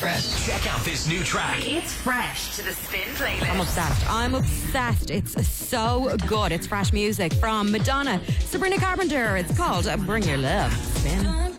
Fresh. Check out this new track. It's Fresh to the Spin playlist. I'm obsessed. It's so good. It's fresh music from Madonna, Sabrina Carpenter. It's called Bring Your Love. Spin.